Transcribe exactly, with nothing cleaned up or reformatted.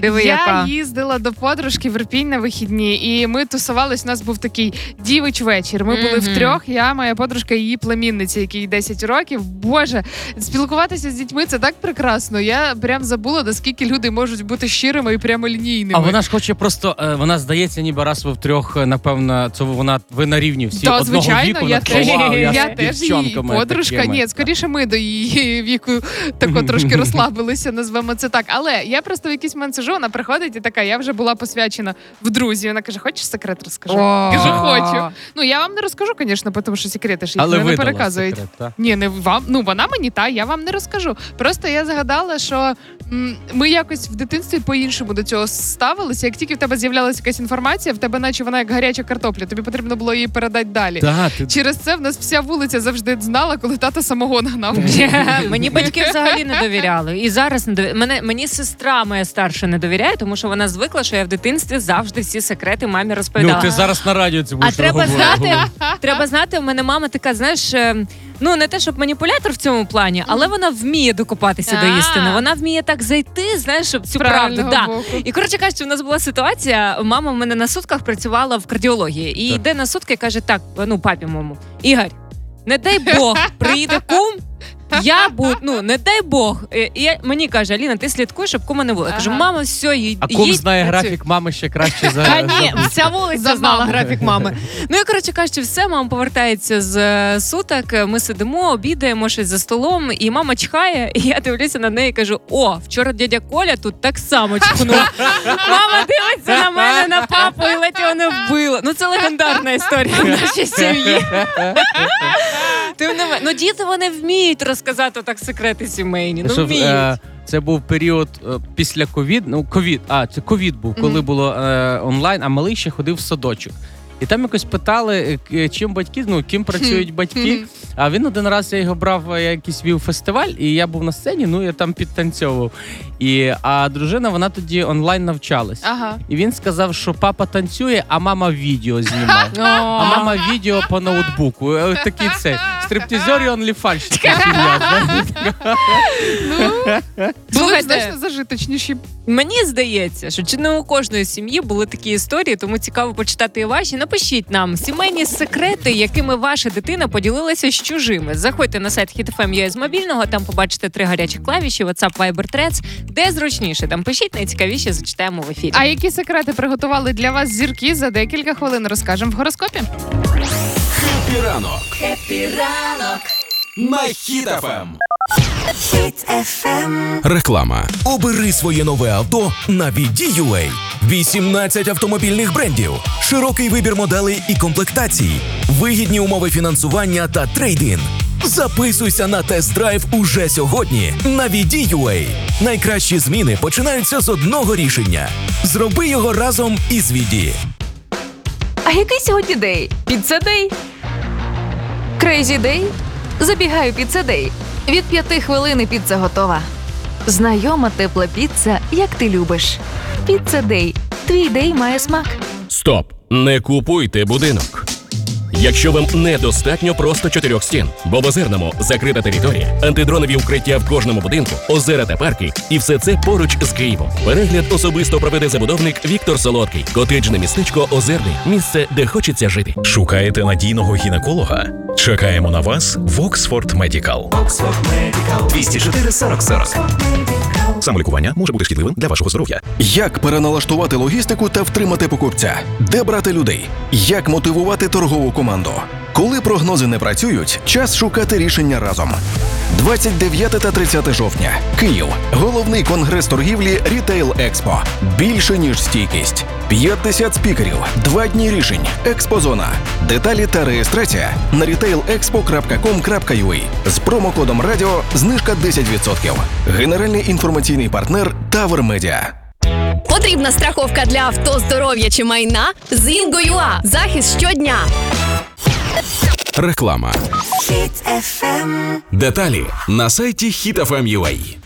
Диви, Я яка. їздила до подружки в Ірпінь на вихідні, і ми тусувались, у нас був такий дівич вечір. Ми були Мгм. втрьох, я, моя подружка і її племінниця, якій десять років. Боже, спілкуватися з дітьми – це так прекрасно. Я прям забула, наскільки люди можуть бути щирими і прямолінійними. А вона ж хоче просто, е, вона здається, ніби раз ви втрьох, е, напевно, це вона, ви на рівні всі Та, одного звичайно, віку. я вона така, теж, «Вау, я з теж її дівчонками подружка. такими». Ні, скоріше ми до її віку тако трошки розслабилися, назвемо це так. Але я просто в якийсь момент сижу, вона приходить і така, я вже була посвячена в друзі. Вона каже, хочеш секрет розкажу? О. Кажу, хочу. Ну, я вам не розкажу, звісно, тому що секрети ж їх Але не видала переказують. секрет, так? Ні, не вам. Ну, вона мені, та, я вам не розкажу. Просто я згадала, що м, ми якось в дитинстві по-іншому до цього ставилися. Як тільки в тебе з'являлася якась інформація, в тебе наче вона як гаряча картопля, тобі потрібно було її передати далі. Да, ти... Через це в нас вся вулиця завжди знала, коли тато самогон гнав. Мені батьки взагалі не довіряли. І зараз не довіряли. Мене, мені сестра моя старша не довіряє, тому що вона звикла, що я в дитинстві завжди всі секрети мамі розповідала. Ну, ти зараз на радіо це А будеш треба говорити. знати, треба знати, у мене мама така, знаєш, е, ну не те, щоб маніпулятор в цьому плані, але вона вміє докопатися до А. істини. Вона вміє так зайти, знаєш, щоб цю правду. Правильного Да. боку. І, коротше кажучи, у нас була ситуація, мама в мене на сутках працювала в кардіології. І Так. йде на сутки і каже, так, ну, папі моєму, Ігор, не дай Бог, приїде кум, я буду, ну, не дай Бог. І я, мені каже, Аліна, ти слідкуй, щоб кума не було. Я кажу, Ага. мама, все, їдь, А кум їдь, знає працюй. графік мами ще краще за... Та ні, за- вся вулиця За знала маму. графік мами. Ну і, коротше кажучи, все, мама повертається з е, суток, ми сидимо, обідаємо щось за столом, і мама чхає, і я дивлюся на неї і кажу, о, вчора дядя Коля тут так само чхнув. Мама дивиться на мене, на папу, і ледь його не вбила. Ну це легендарна історія в нашій сім'ї. Тим не менше, ну діти вони вміють розказати так секрети сімейні, ну Що, вміють. е, Це був період е, після ковід, ну ковід, а це ковід був, коли Мгм. було е, онлайн, а малий ще ходив в садочок. І там якось питали, е, чим батьки, ну ким працюють батьки. Мгм. А він один раз я його брав, я якийсь вів фестиваль, і я був на сцені, ну я там підтанцьовував. І, а дружина, вона тоді онлайн навчалась. Ага. І він сказав, що папа танцює, а мама відео знімає. О. А мама відео по ноутбуку. Е, Такий це. Стриптизер і онліфанщик. Були Слухайте. значно зажиточніші. Мені здається, що чи не у кожної сім'ї були такі історії, тому цікаво почитати і ваші. Напишіть нам сімейні секрети, якими ваша дитина поділилася з чужими. Заходьте на сайт хіт еф ем точка ю а з мобільного, там побачите три гарячі клавіші, WhatsApp, Viber, Threads. Де зручніше, там пишіть, найцікавіше зачитаємо в ефірі. А які секрети приготували для вас зірки за декілька хвилин розкажемо в гороскопі? Хеппі ранок. Хеппі ранок. На Хіт еф ем. Хіт еф ем. Реклама. Обери своє нове авто на ві ді ю ей. вісімнадцять автомобільних брендів, широкий вибір моделей і комплектацій, вигідні умови фінансування та трейд-ін. Записуйся на тест-драйв уже сьогодні на ві ді ю ей. Найкращі зміни починаються з одного рішення. Зроби його разом із Віді. А який сьогодні день? Піца-дей? Крейзі дей? Забігаю піца-дей. Від п'яти хвилин і піца готова. Знайома тепла піца, як ти любиш. Піца-дей. Твій дей має смак. Стоп! Не купуйте будинок. Якщо вам недостатньо просто чотирьох стін, бо в Озерному закрита територія, антидронові укриття в кожному будинку, озера та парки, і все це поруч з Києвом. Перегляд особисто проведе забудовник Віктор Солодкий. Котеджне містечко Озерний. Місце, де хочеться жити. Шукаєте надійного гінеколога? Чекаємо на вас в Оксфорд Медікал. двісті чотири сорок сорок. Самолікування може бути шкідливим для вашого здоров'я. Як переналаштувати логістику та втримати покупця? Де брати людей? Як мотивувати торгову команду? Коли прогнози не працюють, час шукати рішення разом. двадцять дев'яте та тридцяте жовтня. Київ. Головний конгрес торгівлі Retail Expo. Більше, ніж стійкість. п'ятдесят спікерів. Два дні рішень. Експозона. Деталі та реєстрація на рітейл експо крапка ком крапка ю а. З промокодом радіо знижка десять відсотків. Генеральний інформаційний партнер Тавер Медіа. Потрібна страховка для авто, здоров'я чи майна? З Інго.ua. Захист щодня. Реклама. Хіт еф ем. Деталі на сайті хіт еф ем точка ю а.